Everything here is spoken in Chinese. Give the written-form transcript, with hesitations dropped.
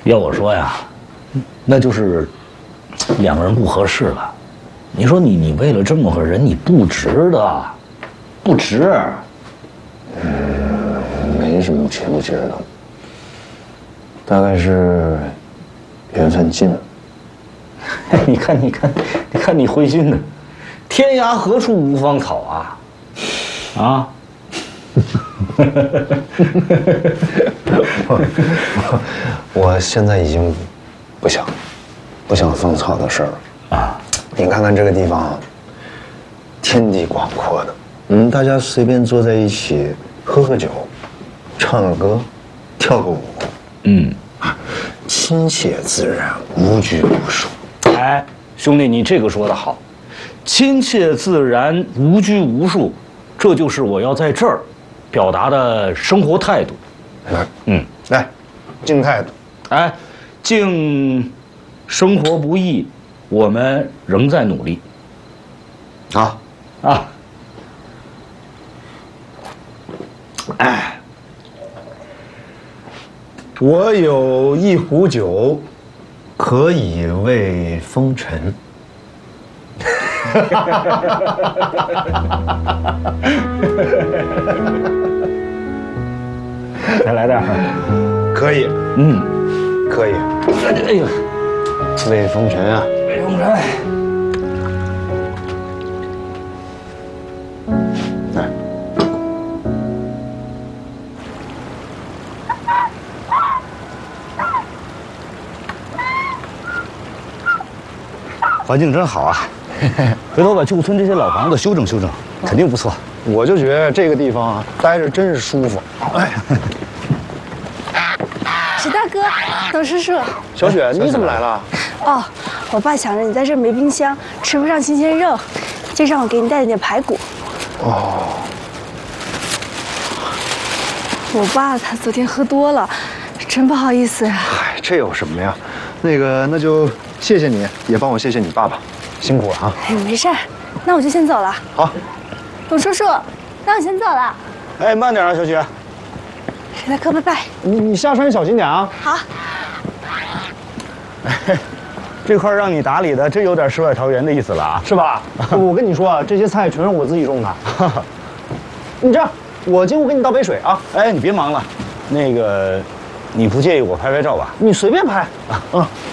要我说呀，那就是两个人不合适了。你说你为了这么个人，你不值的，不值。 没什么值不值的，大概是缘分尽了。 你看你灰心的，天涯何处无芳草啊！啊！ 我现在已经不想芳草的事儿了啊！你看看这个地方，天地广阔的，大家随便坐在一起喝个酒，唱个歌，跳个舞，亲切自然，无拘无束。 哎，兄弟，你这个说得好，亲切自然，无拘无束，这就是我要在这儿表达的生活态度。 来，敬态度。 哎，敬生活不易，我们仍在努力。 好啊，哎， 我有一壶酒，可以慰风尘。 再来点儿。 可以，可以。 哎呦， 慰风尘啊！ 魏风尘， 来， 环境真好啊！回头把旧村这些老房子修整修整，肯定不错。 我就觉得这个地方啊，待着真是舒服。哎， 史大哥，董叔叔， 小雪，你怎么来了？ 哦，我爸想着你在这儿没冰箱，吃不上新鲜肉，就让我给你带点排骨。 哦， 我爸他昨天喝多了，真不好意思呀。 嗨，这有什么呀？那就谢谢你，也帮我谢谢你爸爸，辛苦了啊。 哎，没事儿，那我就先走了。 好， 董叔叔，那我先走了。 哎，慢点啊，小雪。 史大哥，拜拜。 你下山小心点啊。 好。 这块让你打理的，真有点世外桃源的意思了啊， 是吧？我跟你说啊，这些菜全是我自己种的。你这样，我进屋给你倒杯水啊。 哎，你别忙了，那个，你不介意我拍拍照吧？ 你随便拍啊。